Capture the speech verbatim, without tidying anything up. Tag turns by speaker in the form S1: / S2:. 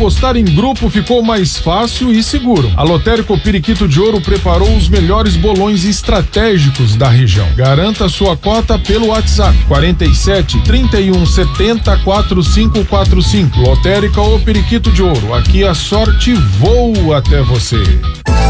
S1: apostar em grupo ficou mais fácil e seguro. A Lotérica Periquito de Ouro preparou os melhores bolões estratégicos da região. Garanta sua cota pelo WhatsApp quarenta e sete, trinta e um, setenta, quarenta e cinco quarenta e cinco. Lotérica O Periquito de Ouro. Aqui a sorte voa até você.